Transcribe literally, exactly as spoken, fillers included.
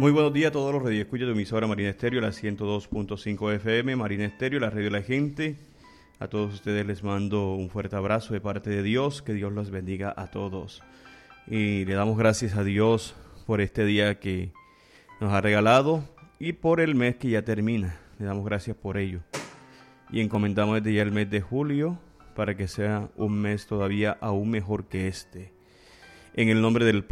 Muy buenos días a todos los radioescuchas de emisora Marina Estéreo, la ciento dos punto cinco F M, Marina Estéreo, la radio de la gente. A todos ustedes les mando un fuerte abrazo de parte de Dios, que Dios los bendiga a todos. Y le damos gracias a Dios por este día que nos ha regalado y por el mes que ya termina. Le damos gracias por ello. Y encomendamos desde ya el mes de julio para que sea un mes todavía aún mejor que este. En el nombre del